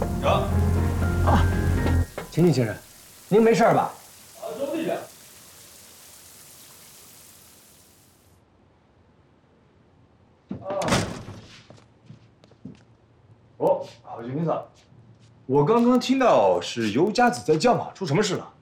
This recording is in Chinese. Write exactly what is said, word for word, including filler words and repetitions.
有。 啊，请进，先生，您没事吧？ 啊，兄弟。啊。哦，好，金子，我刚刚听到是尤家子在叫马，出什么事了？